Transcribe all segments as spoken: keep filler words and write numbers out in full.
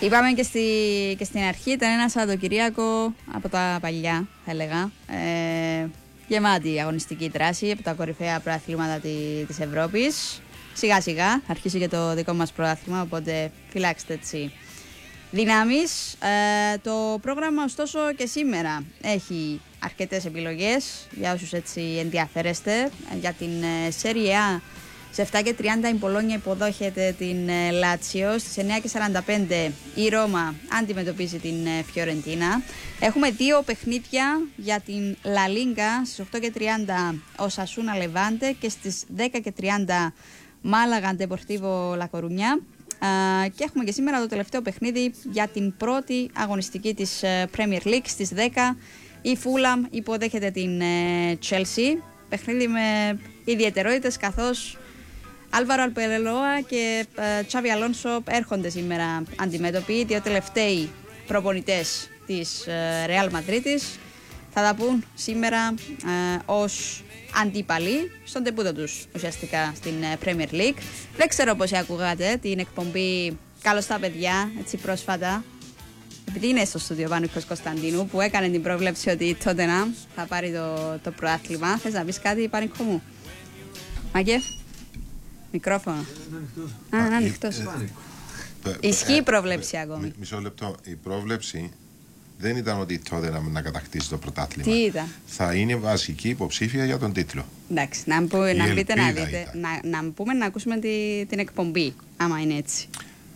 Είπαμε και, στη, και στην αρχή, ήταν ένα Σαββατοκυριακό από τα παλιά, θα έλεγα. Ε, γεμάτη αγωνιστική δράση από τα κορυφαία προαθλήματα τη, της Ευρώπης. Σιγά σιγά θα αρχίσει και το δικό μας προάθλημα, οπότε φυλάξτε έτσι δυνάμεις. Ε, το πρόγραμμα ωστόσο και σήμερα έχει αρκετές επιλογές για όσους έτσι ενδιαφέρεστε. Για την Serie A σε επτά και τριάντα η Μπολόνια υποδόχεται την Λάτσιο. Στις εννιά και σαράντα πέντε η Ρώμα αντιμετωπίζει την Φιωρεντίνα. Έχουμε δύο παιχνίδια για την Λα Λίγκα. Στις οκτώ και τριάντα Οσασούνα Λεβάντε και στις δέκα και τριάντα Μάλαγα Ντεπορτίβο Λα Κορούνια. Και έχουμε και σήμερα το τελευταίο παιχνίδι για την πρώτη αγωνιστική της Premier League. Στις δέκα η Φούλαμ υποδέχεται την Chelsea. Παιχνίδι με ιδιαιτερότητες, καθώς Άλβαρο Αλπερελόα και Τσάβι Αλόνσο έρχονται σήμερα αντιμέτωποι. Οι δύο τελευταίοι προπονητές της Ρεάλ Μαδρίτης θα τα πούν σήμερα ε, ως αντίπαλοι στον τεπούτο τους ουσιαστικά στην Premier League. Δεν ξέρω πώς ακούγατε την εκπομπή «Καλώς τα παιδιά» έτσι πρόσφατα, επειδή είναι στο στούντιο πάνω ο Κωνσταντίνου που έκανε την πρόβλεψη ότι η Τότεναμ θα πάρει το, το προάθλημα. Θες να πεις κάτι, Πανικό μου? Μάγκεφ, μικρόφωνο. Α, είναι ανοιχτός. Ισχύει η πρόβλεψη ακόμη? Μισό λεπτό. Η πρόβλεψη δεν ήταν ότι τότε να, να κατακτήσει το πρωτάθλημα. Τι ήταν? Θα είναι βασική υποψήφια για τον τίτλο. Εντάξει, να, που, να πείτε να δείτε. Να, να πούμε να ακούσουμε τη, την εκπομπή, άμα είναι έτσι.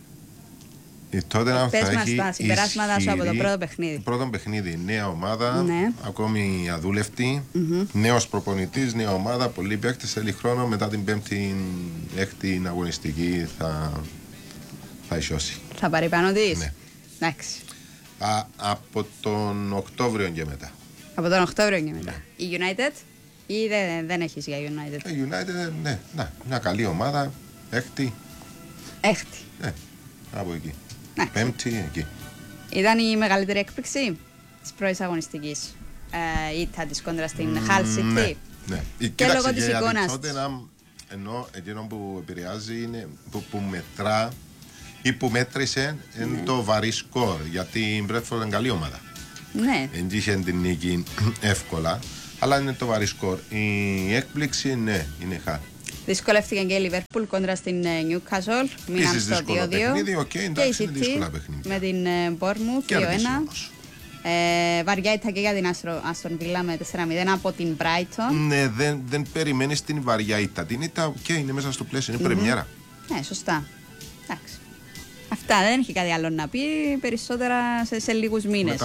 Η Τότεναμ θα μας έχει τα συμπεράσματα σου από το πρώτο παιχνίδι. Πρώτο παιχνίδι, νέα ομάδα, ναι. ακόμη αδούλευτη, mm-hmm. νέος προπονητής, νέα ομάδα, πολλοί παίκτες, θέλει χρόνο. Μετά την πέμπτη, έκτη αγωνιστική θα, θα ισιώσει. Θα πάρει πάνω της. Ναι. Εντάξει. Α, από τον Οκτώβριο και μετά. Από τον Οκτώβριο και μετά. Ναι. Η United ή δεν, δεν έχεις για United? Η United, ναι, ναι, μια καλή ομάδα, έκτη. Έκτη. Ναι, από εκεί. Ναι. Πέμπτη, εκεί. Ήταν η μεγαλύτερη έκπληξη της πρώτης αγωνιστικής. Ε, ήττα της κόντρα στην Hull City. Ναι, ναι. Και Κοίταξε, λόγω της για εικόνας την Tottenham, ενώ εκείνο που επηρεάζει είναι που, που μετρά ή που μέτρησε ναι. είναι το βαρύ σκορ, γιατί η Bradford είναι καλή ομάδα. Ναι. Δεν είχε την νίκη εύκολα, αλλά είναι το βαρύ σκορ. Η έκπληξη, ναι, είναι Hull. Δυσκολεύτηκε και η Liverpool κόντρα στην Newcastle. Μείναν στο δύο δύο. Okay, και η City με την Bournemouth δύο ένα. Ε, βαριά ήταν και για την Aston Villa με τέσσερα μηδέν από την Brighton. Ναι, δεν, δεν περιμένεις την βαριά ήττα. Την ήττα, okay, είναι μέσα στο πλαίσιο, είναι mm-hmm. πρεμιέρα. Ναι, σωστά. Εντάξει. Αυτά, δεν έχει κάτι άλλο να πει. Περισσότερα σε, σε λίγους μήνες.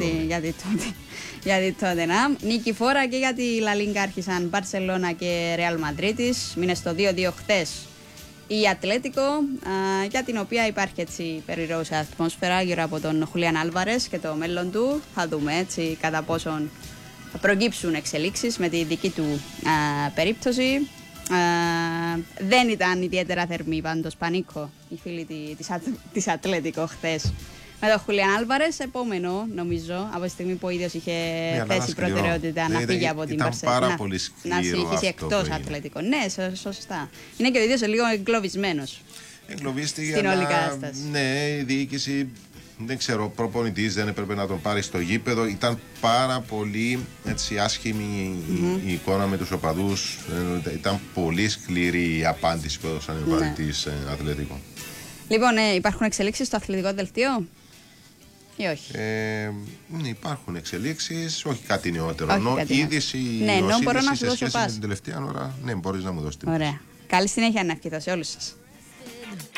Γιατί τότε να. Νίκη φόρα και για τη La Liga άρχισαν Μπαρσελόνα και Real Μαδρίτης. Μείνε στο δύο δύο χτες η Ατλέτικο, για την οποία υπάρχει έτσι περιρρόουσα ατμόσφαιρα γύρω από τον Χουλιάν Άλβαρες και το μέλλον του. Θα δούμε έτσι κατά πόσον θα προκύψουν εξελίξεις με τη δική του α, περίπτωση. Uh, δεν ήταν ιδιαίτερα θερμή πάντως, Πανίκο, οι φίλοι της, της Ατλέτικο χθες με τον Χουλιάν Άλβαρες. Επόμενο νομίζω από τη στιγμή που ο ίδιος είχε ναι, θέσει προτεραιότητα να φύγει από την Μπαρσελόνα, να συνεχίσει εκτός Ατλέτικο. Ναι, σωστά. Είναι και ο ίδιος λίγο εγκλωβισμένος. Εγκλωβίστηκε, στην όλη κατάσταση. Ναι, η διοίκηση, δεν ξέρω, ο προπονητής δεν έπρεπε να τον πάρει στο γήπεδο. Ήταν πάρα πολύ έτσι, άσχημη mm-hmm. η εικόνα με τους οπαδούς. Ήταν πολύ σκληρή η απάντηση που έδωσαν οι οπαδοί της Ατλέτικο. Λοιπόν, ε, υπάρχουν εξελίξεις στο αθλητικό δελτίο ή όχι? Ε, ναι, υπάρχουν εξελίξεις, όχι κάτι νεότερο. Όχι Νο, κάτι είδηση, ναι, ενώ μπορώ να σου δώσω πάση. Την τελευταία ώρα, ναι, μπορείς να μου δώσεις την. Ωραία. Καλή συνέχεια να ευχηθώ σε όλους σας.